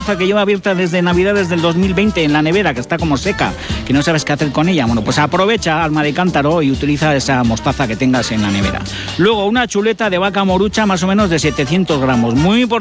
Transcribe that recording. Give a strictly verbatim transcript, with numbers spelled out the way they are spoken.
que lleva abierta desde Navidades del dos mil veinte en la nevera, que está como seca, que no sabes qué hacer con ella. Bueno, pues aprovecha, alma de cántaro, y utiliza esa mostaza que tengas en la nevera. Luego, una chuleta de vaca morucha más o menos de setecientos gramos. Muy importante.